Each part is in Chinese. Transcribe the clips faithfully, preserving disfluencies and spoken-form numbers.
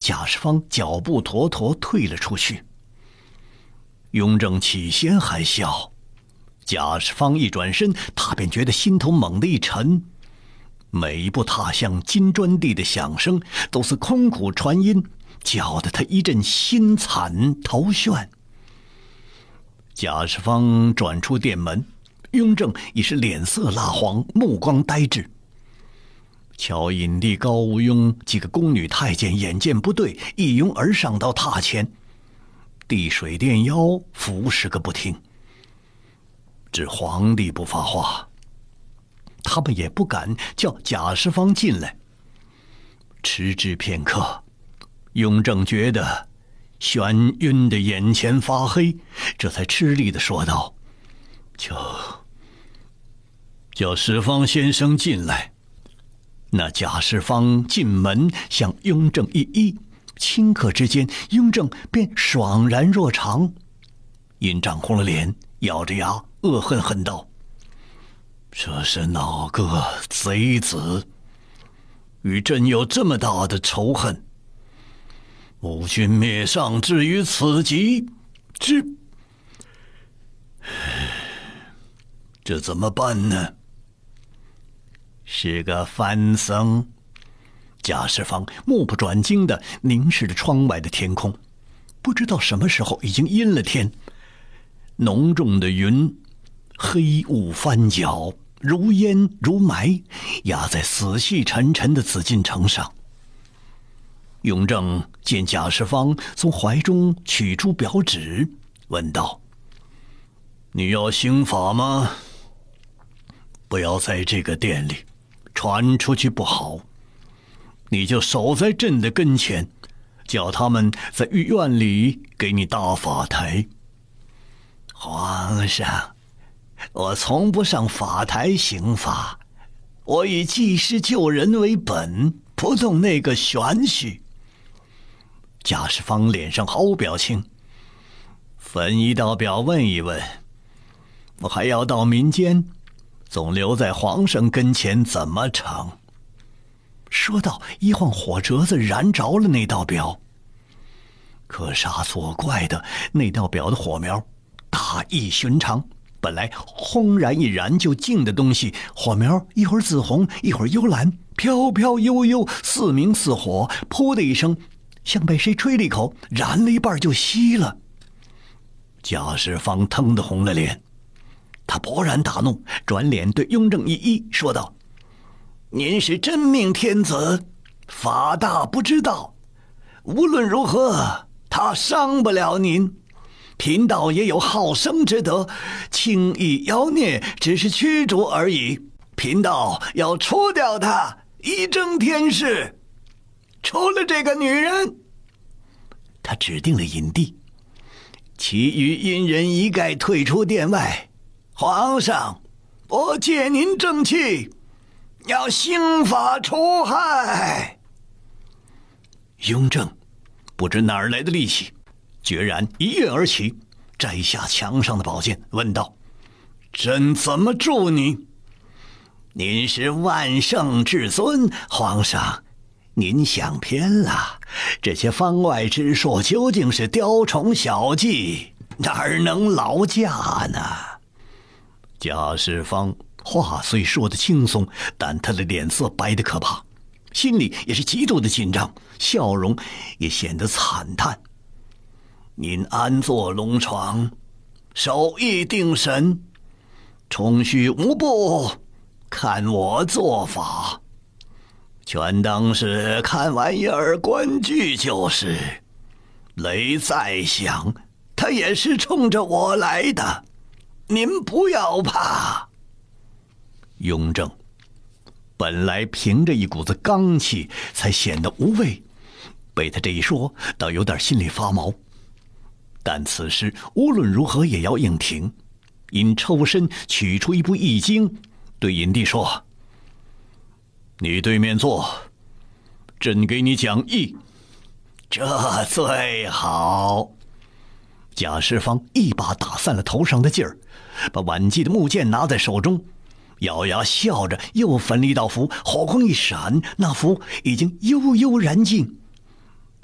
贾世芳脚步妥妥退了出去。雍正起先还笑，贾世芳一转身，他便觉得心头猛地一沉。每一步踏向金砖地的响声，都似空谷传音，搅得他一阵心惨头眩。贾世芳转出殿门，雍正已是脸色蜡黄，目光呆滞。乔引帝、高无庸几个宫女太监眼见不对，一拥而上到榻前，递水垫腰，服侍个不停。只皇帝不发话，他们也不敢叫贾世芳进来。迟滞片刻，雍正觉得眩晕的眼前发黑，这才吃力地说道：“叫叫世芳先生进来。”那贾世芳进门向雍正一揖，顷刻之间，雍正便爽然若常。因涨红了脸，咬着牙恶恨恨道：“这是哪个贼子，与朕有这么大的仇恨？母君灭上至于此极，这这怎么办呢？”是个藩僧。贾世芳目不转睛地凝视着窗外的天空，不知道什么时候已经阴了天，浓重的云，黑雾翻搅，如烟如霾，压在死气沉沉的紫禁城上。雍正见贾世芳从怀中取出表纸，问道：“你要兴法吗？不要在这个殿里传出去不好，你就守在朕的跟前，叫他们在御院里给你搭法台。”皇上，我从不上法台行法，我以济世救人为本，不动那个玄虚。贾世芳脸上毫无表情，分一道表问一问，我还要到民间，总留在皇上跟前怎么成？说道，一晃火折子燃着了那道表。可杀作怪的，那道表的火苗大异寻常，本来轰然一燃就尽的东西，火苗一会儿紫红，一会儿幽蓝，飘飘悠悠，似明似火，噗的一声，像被谁吹了一口，燃了一半就熄了。贾世芳腾地红了脸，他勃然大怒，转脸对雍正一揖，说道：“您是真命天子，法大不知道，无论如何他伤不了您。贫道也有好生之德，轻易妖孽只是驱逐而已。贫道要除掉他，一正天事。除了这个女人，他指定了引帝，其余阴人一概退出殿外。皇上，我借您正气，要兴法除害。”雍正不知哪儿来的力气，决然一跃而起，摘下墙上的宝剑，问道：“朕怎么助你？”“您是万圣至尊，皇上，您想偏了。这些方外之术究竟是雕虫小技，哪儿能劳驾呢？”贾世芳话虽说得轻松，但他的脸色白得可怕，心里也是极度的紧张，笑容也显得惨淡。“您安坐龙床，手艺定神，冲虚无步，看我做法，全当是看玩意儿观剧就是。雷再响，他也是冲着我来的，您不要怕。”雍正本来凭着一股子刚气才显得无畏，被他这一说，倒有点心里发毛。但此时无论如何也要硬挺，因抽身取出一部易经，对引帝说：“你对面坐，朕给你讲义。”“这最好。”贾世芳一把打散了头上的劲儿，把挽髻的木剑拿在手中，咬牙笑着又焚了一道符，火光一闪，那符已经悠悠燃尽。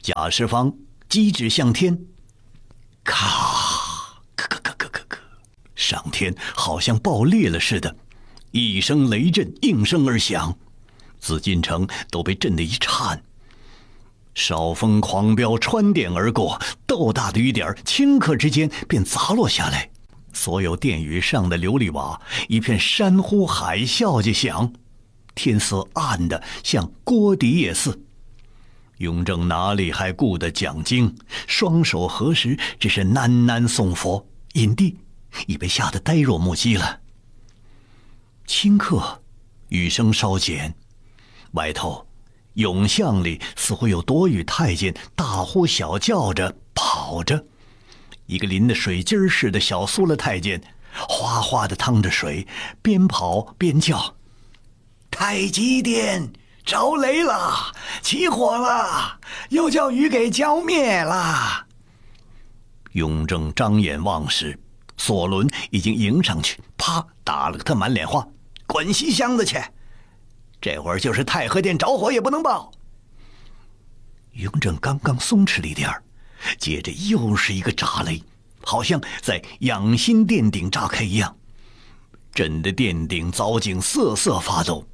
贾世芳击指向天，咔，咯咯咯咯咯咯，上天好像爆裂了似的，一声雷震应声而响，紫禁城都被震得一颤。少风狂飙，穿电而过，豆大的雨点顷刻之间便砸落下来，所有殿宇上的琉璃瓦一片山呼海啸就响，天色暗得像锅底也似。雍正哪里还顾得讲经，双手合十，只是喃喃诵佛，隐帝已被吓得呆若木鸡了。顷刻雨声稍减，外头永巷里似乎有多与太监大呼小叫着跑着，一个淋得水晶似的小苏了太监哗哗地趟着水，边跑边叫：太极殿着雷了，起火了，又叫雨给浇灭了。雍正张眼望时，索伦已经迎上去，啪打了个他满脸花，滚西厢子去，这会儿就是太和殿着火也不能报。雍正刚刚松弛了一点儿，接着又是一个炸雷，好像在养心殿顶炸开一样，震得殿顶藻井瑟瑟发抖。